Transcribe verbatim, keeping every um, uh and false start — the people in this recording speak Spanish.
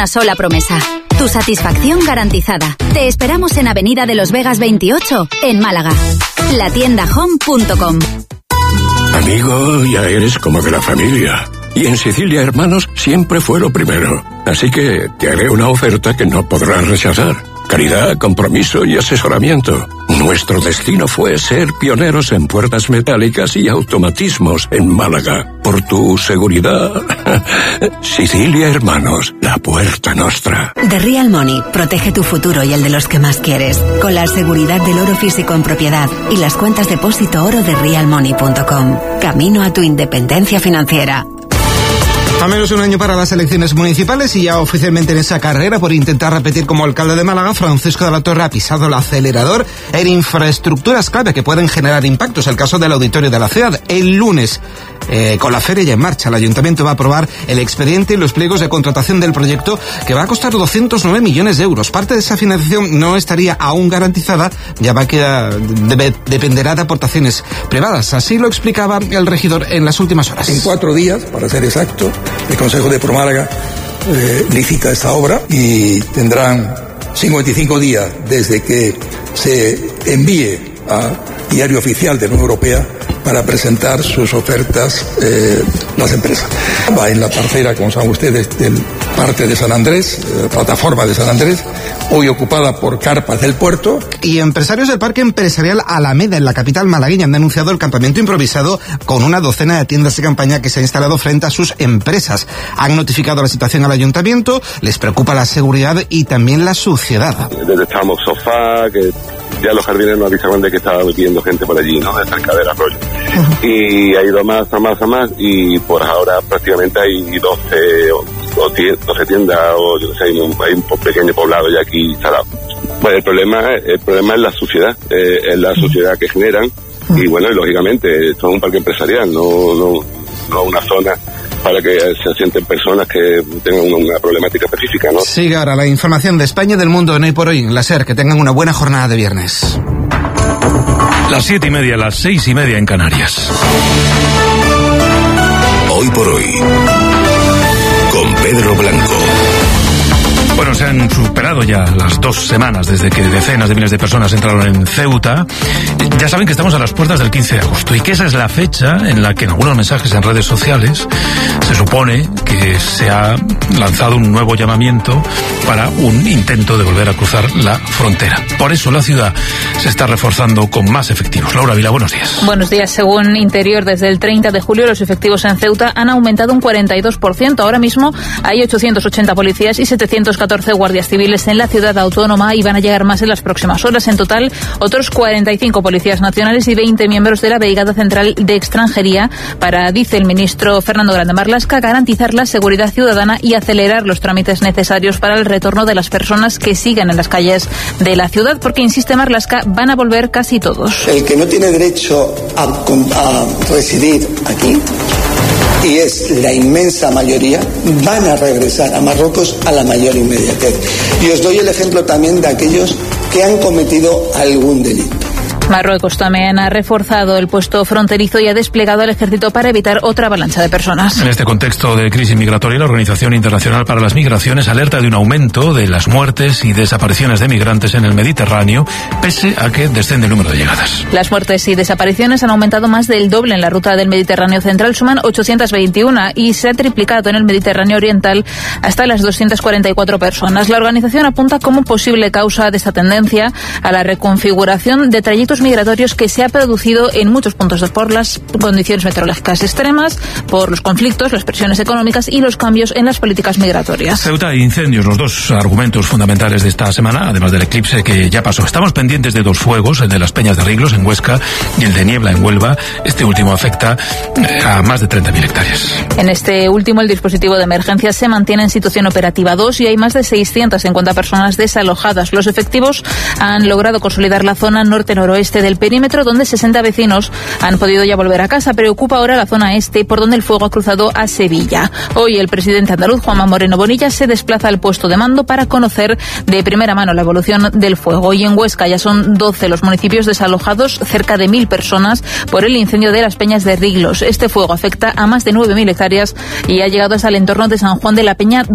Una sola promesa. Tu satisfacción garantizada. Te esperamos en Avenida de los Vegas veintiocho, en Málaga. La tienda home punto com. Amigo, ya eres como de la familia. Y en Sicilia Hermanos siempre fue lo primero. Así que te haré una oferta que no podrás rechazar. Calidad, compromiso y asesoramiento. Nuestro destino fue ser pioneros en puertas metálicas y automatismos en Málaga. Por tu seguridad. Sicilia Hermanos, la puerta nostra. The Real Money protege tu futuro y el de los que más quieres, con la seguridad del oro físico en propiedad y las cuentas depósito oro de real money punto com. Camino a tu independencia financiera. A menos de un año para las elecciones municipales y ya oficialmente en esa carrera por intentar repetir como alcalde de Málaga, Francisco de la Torre ha pisado el acelerador en infraestructuras clave que pueden generar impactos. El caso del auditorio de la ciudad. El lunes, eh, con la feria ya en marcha, el ayuntamiento va a aprobar el expediente y los pliegos de contratación del proyecto, que va a costar doscientos nueve millones de euros. Parte de esa financiación no estaría aún garantizada, ya va a quedar, debe, dependerá de aportaciones privadas. Así lo explicaba el regidor en las últimas horas. En cuatro días, para ser exacto, el Consejo de Promálaga eh, licita esta obra y tendrán cincuenta y cinco días desde que se envíe a Diario Oficial de la Unión Europea para presentar sus ofertas eh, las empresas. Va en la parcela, como saben ustedes, del parte de San Andrés, eh, plataforma de San Andrés, hoy ocupada por carpas del puerto. Y empresarios del Parque Empresarial Alameda, en la capital malagueña, han denunciado el campamento improvisado con una docena de tiendas de campaña que se han instalado frente a sus empresas. Han notificado la situación al ayuntamiento, les preocupa la seguridad y también la suciedad. Detectamos sofá, que ya los jardineros nos avisaban de que estaba metiendo gente por allí, ¿no? De cerca del arroyo. Uh-huh. Y ha ido más, a más, a más, y por ahora prácticamente hay doce o, o doce tiendas, o yo no sé, hay un, hay un pequeño poblado ya aquí instalado. Pues el problema, el problema es la suciedad, eh, es la suciedad que generan, uh-huh. Y bueno, y lógicamente, esto es un parque empresarial, no, no, no una zona para que se asienten personas que tengan una, una problemática específica, ¿no? Sigue ahora la información de España y del mundo en Hoy por Hoy, en la SER. Que tengan una buena jornada de viernes. Las siete y media, las seis y media en Canarias. Hoy por Hoy, con Pedro Blanco. Bueno, se han superado ya las dos semanas desde que decenas de miles de personas entraron en Ceuta. Ya saben que estamos a las puertas del quince de agosto y que esa es la fecha en la que en algunos mensajes en redes sociales se supone que se ha lanzado un nuevo llamamiento para un intento de volver a cruzar la frontera. Por eso la ciudad se está reforzando con más efectivos. Laura Vila, buenos días. Buenos días. Según Interior, desde el treinta de julio los efectivos en Ceuta han aumentado un cuarenta y dos por ciento. Ahora mismo hay ochocientos ochenta policías y setecientos catorce guardias civiles en la ciudad autónoma y van a llegar más en las próximas horas. En total, otros cuarenta y cinco policías nacionales y veinte miembros de la Brigada Central de Extranjería para, dice el ministro Fernando Grande Marlaska, garantizar la seguridad ciudadana y acelerar los trámites necesarios para el retorno de las personas que sigan en las calles de la ciudad, porque, insiste Marlaska, van a volver casi todos. El que no tiene derecho a, a residir aquí, y es la inmensa mayoría, van a regresar a Marruecos a la mayor inmediatez. Y os doy el ejemplo también de aquellos que han cometido algún delito. Marruecos también ha reforzado el puesto fronterizo y ha desplegado al ejército para evitar otra avalancha de personas. En este contexto de crisis migratoria, la Organización Internacional para las Migraciones alerta de un aumento de las muertes y desapariciones de migrantes en el Mediterráneo, pese a que desciende el número de llegadas. Las muertes y desapariciones han aumentado más del doble en la ruta del Mediterráneo central, suman ochocientos veintiuno y se ha triplicado en el Mediterráneo oriental hasta las doscientas cuarenta y cuatro personas. La organización apunta como posible causa de esta tendencia a la reconfiguración de trayectos migratorios que se ha producido en muchos puntos por las condiciones meteorológicas extremas, por los conflictos, las presiones económicas y los cambios en las políticas migratorias. Ceuta e incendios, los dos argumentos fundamentales de esta semana, además del eclipse que ya pasó. Estamos pendientes de dos fuegos, el de las Peñas de Riglos en Huesca y el de Niebla en Huelva. Este último afecta a más de treinta mil hectáreas. En este último, el dispositivo de emergencia se mantiene en situación operativa dos y hay más de seiscientas cincuenta personas desalojadas. Los efectivos han logrado consolidar la zona norte-noroeste del perímetro, donde sesenta vecinos han podido ya volver a casa. Preocupa ahora la zona este, por donde el fuego ha cruzado a Sevilla. Hoy el presidente andaluz, Juanma Moreno Bonilla, se desplaza al puesto de mando para conocer de primera mano la evolución del fuego. Y en Huesca ya son doce los municipios desalojados, cerca de mil personas, por el incendio de las Peñas de Riglos. Este fuego afecta a más de nueve mil hectáreas y ha llegado hasta el entorno de San Juan de la Peña,